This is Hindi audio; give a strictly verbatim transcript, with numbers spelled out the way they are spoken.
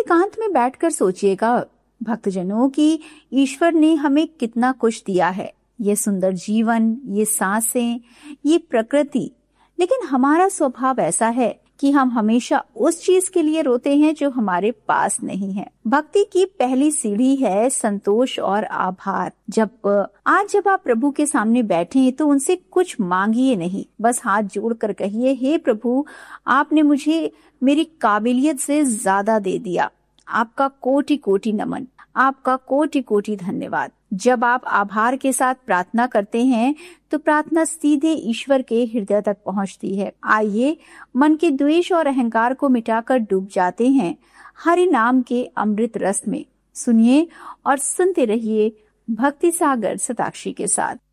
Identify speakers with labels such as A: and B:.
A: एकांत में बैठकर सोचिएगा भक्तजनों कि ईश्वर ने हमें कितना कुछ दिया है, ये सुंदर जीवन, ये सांसें, ये प्रकृति। लेकिन हमारा स्वभाव ऐसा है कि हम हमेशा उस चीज के लिए रोते हैं जो हमारे पास नहीं है। भक्ति की पहली सीढ़ी है संतोष और आभार। जब आज जब आप प्रभु के सामने बैठे हैं तो उनसे कुछ मांगिए नहीं, बस हाथ जोड़कर कहिए, हे प्रभु, आपने मुझे मेरी काबिलियत से ज्यादा दे दिया। आपका कोटि कोटि नमन, आपका कोटि कोटि धन्यवाद। जब आप आभार के साथ प्रार्थना करते हैं तो प्रार्थना सीधे ईश्वर के हृदय तक पहुंचती है। आइए मन के द्वेष और अहंकार को मिटाकर डूब जाते हैं हरि नाम के अमृत रस में। सुनिए और सुनते रहिए भक्ति सागर सताक्षी के साथ।